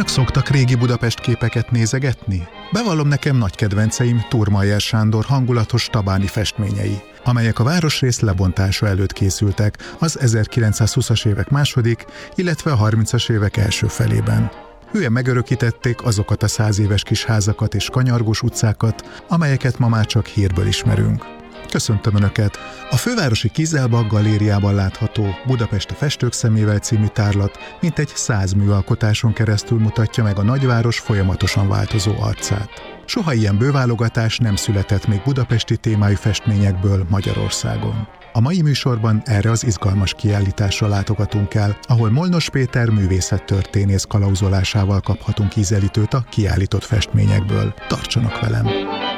Önök szoktak régi Budapest képeket nézegetni? Bevallom, nekem nagy kedvenceim Thurmaier Sándor hangulatos tabáni festményei, amelyek a városrész lebontása előtt készültek az 1920-as évek második, illetve a 30-as évek első felében. Hülyen megörökítették azokat a 100 éves kis házakat és kanyargós utcákat, amelyeket ma már csak hírből ismerünk. Köszöntöm Önöket! A fővárosi Kizelbak galériában látható Budapest a festők szemével című tárlat mintegy 100 műalkotáson keresztül mutatja meg a nagyváros folyamatosan változó arcát. Soha ilyen bőválogatás nem született még budapesti témájú festményekből Magyarországon. A mai műsorban erre az izgalmas kiállításra látogatunk el, ahol Molnos Péter művészettörténész kalauzolásával kaphatunk ízelítőt a kiállított festményekből. Tartsanak velem!